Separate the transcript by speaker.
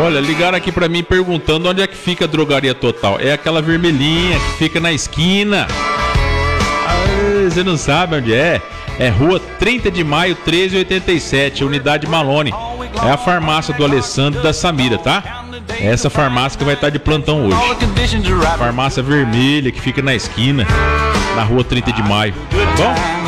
Speaker 1: Olha, ligaram aqui pra mim perguntando onde é que fica a Drogaria Total. É aquela vermelhinha que fica na esquina. Ah, você não sabe onde é? É Rua 30 de Maio, 1387, Unidade Malone. É a farmácia do Alessandro e da Samira, tá? É essa farmácia que vai estar de plantão hoje. Farmácia vermelha que fica na esquina, na Rua 30 de Maio. Tá bom?